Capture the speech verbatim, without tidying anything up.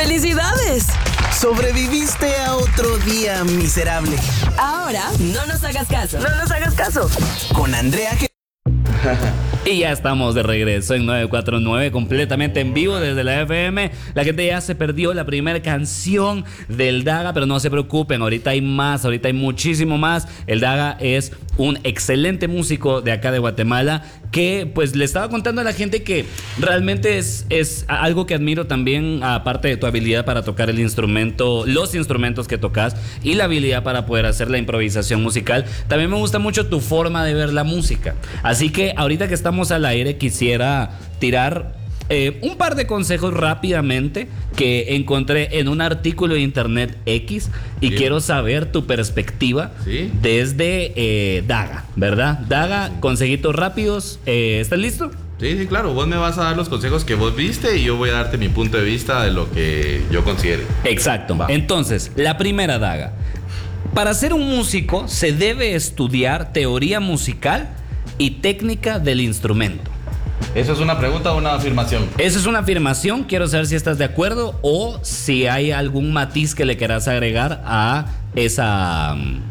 ¡Felicidades! Sobreviviste a otro día miserable. Ahora, no nos hagas caso. No nos hagas caso. Con Andrea G. Y ya estamos de regreso en nueve cuatro nueve, completamente en vivo desde la F M. La gente ya se perdió la primera canción del Daga, pero no se preocupen, ahorita hay más, ahorita hay muchísimo más. El Daga es un excelente músico de acá de Guatemala que pues le estaba contando a la gente que realmente es, es algo que admiro también, aparte de tu habilidad para tocar el instrumento, los instrumentos que tocas y la habilidad para poder hacer la improvisación musical. También me gusta mucho tu forma de ver la música. Así que ahorita que estamos al aire quisiera tirar eh, un par de consejos rápidamente que encontré en un artículo de internet X y sí. Quiero saber tu perspectiva ¿Sí? desde eh, Daga, ¿verdad? Daga, sí. Consejitos rápidos, eh, ¿estás listo? Sí, sí, claro, vos me vas a dar los consejos que vos viste y yo voy a darte mi punto de vista de lo que yo considere. Exacto. Va. Entonces, la primera, Daga. Para ser un músico se debe estudiar teoría musical y técnica del instrumento. ¿Eso es una pregunta o una afirmación? Eso es una afirmación, quiero saber si estás de acuerdo o si hay algún matiz que le quieras agregar a esa,